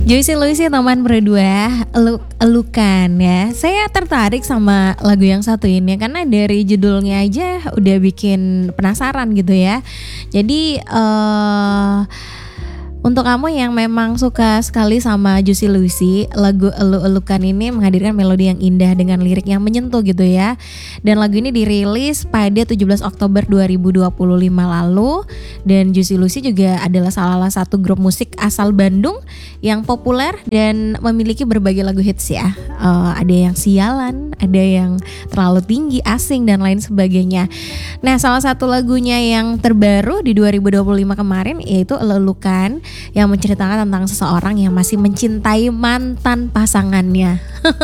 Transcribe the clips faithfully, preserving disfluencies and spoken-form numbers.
Juicy Luicy teman berdua, eluk elukan ya. Saya tertarik sama lagu yang satu ini karena dari judulnya aja udah bikin penasaran gitu ya. Jadi eh untuk kamu yang memang suka sekali sama Juicy Luicy, lagu Eluk-elukan ini menghadirkan melodi yang indah dengan lirik yang menyentuh gitu ya. Dan lagu ini dirilis pada tujuh belas Oktober dua ribu dua puluh lima lalu. Dan Juicy Luicy juga adalah salah satu grup musik asal Bandung yang populer dan memiliki berbagai lagu hits ya. Uh, ada yang sialan, ada yang terlalu tinggi, asing dan lain sebagainya. Nah, salah satu lagunya yang terbaru di dua ribu dua puluh lima kemarin yaitu Eluk-elukan, yang menceritakan tentang seseorang yang masih mencintai mantan pasangannya.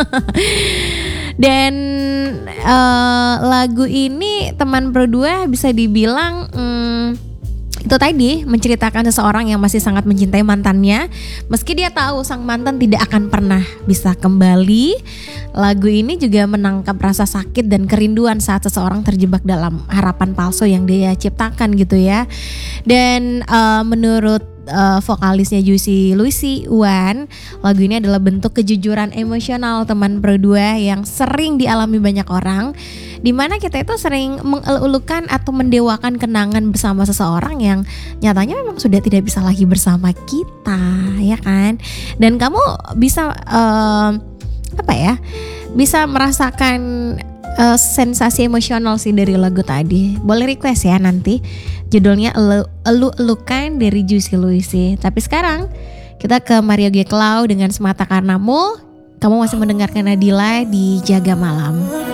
Dan uh, lagu ini teman berdua bisa dibilang hmm, itu tadi menceritakan seseorang yang masih sangat mencintai mantannya, meski dia tahu sang mantan tidak akan pernah bisa kembali. Lagu ini juga menangkap rasa sakit dan kerinduan saat seseorang terjebak dalam harapan palsu yang dia ciptakan gitu ya. Dan uh, menurut Uh, vokalisnya Juicy Luicy, Wan, lagu ini adalah bentuk kejujuran emosional teman berdua yang sering dialami banyak orang, dimana kita itu sering mengelulukan atau mendewakan kenangan bersama seseorang yang nyatanya memang sudah tidak bisa lagi bersama kita, ya kan? Dan kamu bisa uh, apa ya? Bisa merasakan uh, sensasi emosional sih dari lagu tadi. Boleh request ya nanti. Judulnya Eluk-elukan dari Juicy Luicy. Tapi sekarang kita ke Mario G. Cloud dengan Semata Karenamu. Kamu masih mendengarkan Nadila di Jaga Malam.